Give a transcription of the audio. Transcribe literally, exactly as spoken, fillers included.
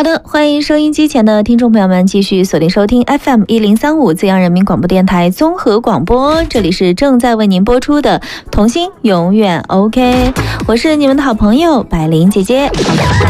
好的，欢迎收音机前的听众朋友们继续锁定收听 F M 一零三五资阳人民广播电台综合广播，这里是正在为您播出的童心永远 OK， 我是你们的好朋友百灵姐姐。